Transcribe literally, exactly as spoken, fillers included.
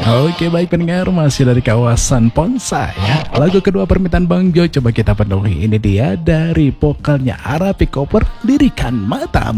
Oke baik pendengar, masih dari kawasan Ponsa ya. Lagu kedua permintaan Bang Jo coba kita penuhi. Ini dia dari vokalnya Arapi Koper, Dirikan Matamu.